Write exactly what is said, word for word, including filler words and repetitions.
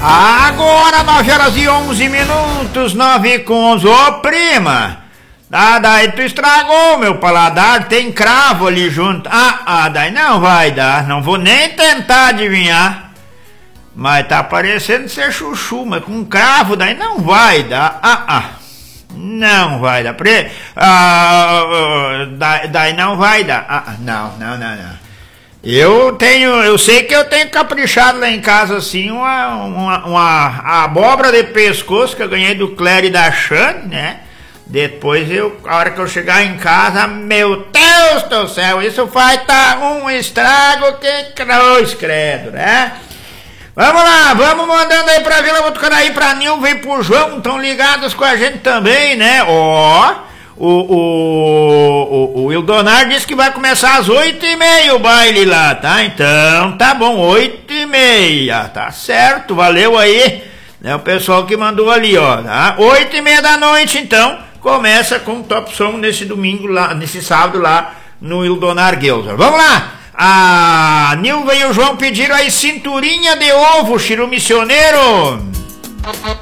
Agora nove horas e onze minutos, nove com onze. Ô prima, ah, daí tu estragou meu paladar, tem cravo ali junto. Ah, ah, daí não vai dar, não vou nem tentar adivinhar. Mas tá parecendo ser chuchu, mas com cravo daí não vai dar. Ah, ah, não vai dar. Pre... Ah, daí, daí não vai dar. Ah, não, não, não, não. Eu tenho, eu sei que eu tenho caprichado lá em casa assim uma, uma, uma abóbora de pescoço que eu ganhei do Clério e da Xane, né? Depois eu, a hora que eu chegar em casa, meu Deus do céu, isso vai estar tá um estrago que cruz, credo, né? Vamos lá, vamos mandando aí pra Vila Botucanaí, pra Nilva e pro João, estão ligados com a gente também, né? Ó... Oh, O, o, o, o Ildonar disse que vai começar às oito e meia o baile lá, tá? Então, tá bom, oito e meia, tá certo, valeu aí, né? O pessoal que mandou ali, ó, tá? Oito e meia da noite, então, começa com o Top Som nesse domingo lá, nesse sábado lá no Ildonar Guelzer. Vamos lá! A Nilva e o João pediram aí cinturinha de ovo, Chiro Missioneiro.